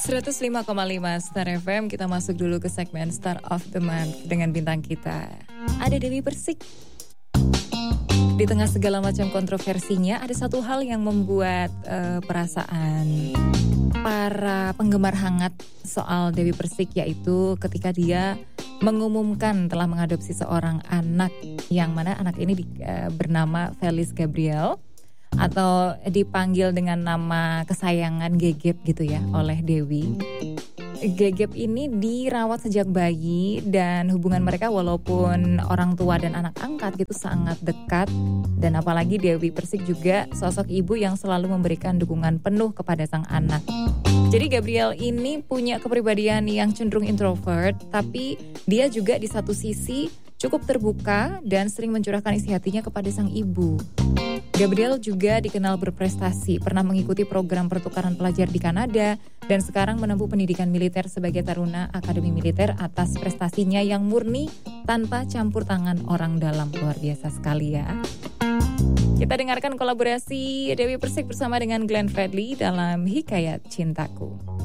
105,5 Star FM. Kita masuk dulu ke segmen Star of the Month dengan bintang kita. Ada Dewi Persik. Di tengah segala macam kontroversinya, ada satu hal yang membuat perasaan para penggemar hangat soal Dewi Persik, yaitu ketika dia mengumumkan telah mengadopsi seorang anak, yang mana anak ini bernama Felis Gabriel, atau dipanggil dengan nama kesayangan Gegep gitu ya oleh Dewi. Gegep ini dirawat sejak bayi dan hubungan mereka walaupun orang tua dan anak angkat gitu sangat dekat. Dan apalagi Dewi Persik juga sosok ibu yang selalu memberikan dukungan penuh kepada sang anak. Jadi Gabriel ini punya kepribadian yang cenderung introvert, tapi dia juga di satu sisi cukup terbuka dan sering mencurahkan isi hatinya kepada sang ibu. Gabriel juga dikenal berprestasi, pernah mengikuti program pertukaran pelajar di Kanada dan sekarang menempuh pendidikan militer sebagai taruna Akademi Militer atas prestasinya yang murni tanpa campur tangan orang dalam. Luar biasa sekali ya. Kita dengarkan kolaborasi Dewi Persik bersama dengan Glenn Fredly dalam Hikayat Cintaku.